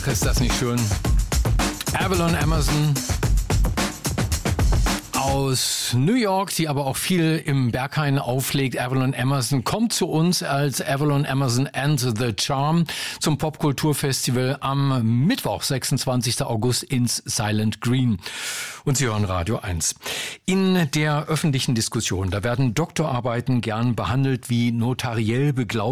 ist das nicht schön. Avalon Emerson aus New York, die aber auch viel im Berghain auflegt. Avalon Emerson kommt zu uns als Avalon Emerson and the Charm zum Popkulturfestival am Mittwoch, 26. August ins Silent Green. Und Sie hören Radio 1. In der öffentlichen Diskussion, da werden Doktorarbeiten gern behandelt wie notariell beglaubigt.